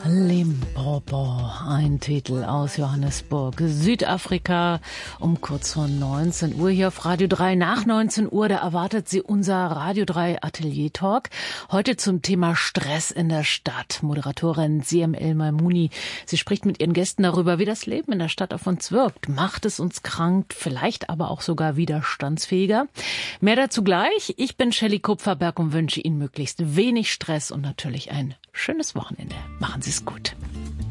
Limpopo, ein Titel aus Johannesburg, Südafrika, um kurz vor 19 Uhr hier auf Radio 3. Nach 19 Uhr, da erwartet Sie unser Radio 3 Atelier Talk. Heute zum Thema Stress in der Stadt. Moderatorin Siem El-Maimouni. Sie spricht mit ihren Gästen darüber, wie das Leben in der Stadt auf uns wirkt. Macht es uns krank, vielleicht aber auch sogar widerstandsfähiger? Mehr dazu gleich. Ich bin Shelley Kupferberg und wünsche Ihnen möglichst wenig Stress und natürlich ein schönes Wochenende. Machen Sie es gut.